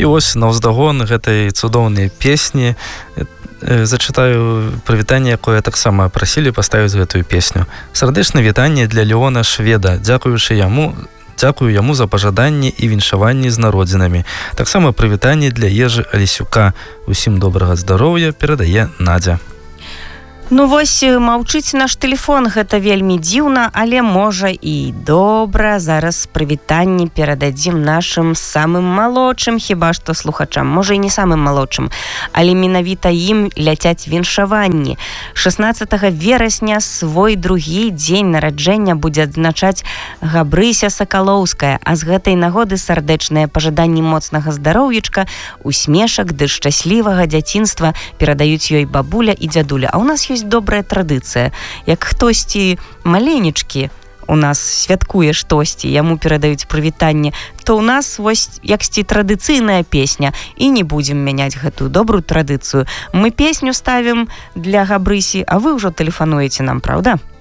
І вось наўздагон гэтай цудоўнай песні зачытаю прывітанне, якое таксама прасілі паставіць гэтую песню. Сардэчнае вітанне для Леона Шведа. Дзякую яму за пажаданні і віншаванні з народзінамі. Таксама прывітанне для Ежы Алесюка. Усім добрага здароўя перадае Надзя. Ну вось, маўчыць наш тэлефон, гэта вельмі дзіўна, але можа і добра. Зараз прывітанні перададзім нашым самым малодшым, хіба што слухачам, можа і не самым малодшым, але менавіта ім ляцяць віншаванні. 16 верасня свой другі дзень нараджэння будзе адзначаць Габрыся Сакалоўская, а з гэтай нагоды сардэчныя пажаданні моцнага здароўечка, усмешак ды шчаслівага дзяцінства перадаюць ёй бабуля і дзядуля. А ў нас ёсць добрая традыцыя. Як хтосьці маленечкі у нас святкуе штосьці, яму перадаюць прывітанне, то ў нас вось яксьці традыцыйная песня, і не будзем мяняць гэтую добрую традыцыю. Мы песню ставім для Габрысі, а вы ўжо тэлефануеце нам, праўда?